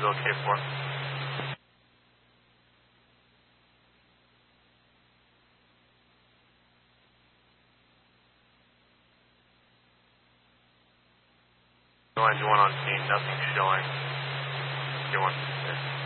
is okay for. Line 1 on scene, nothing showing. Get one.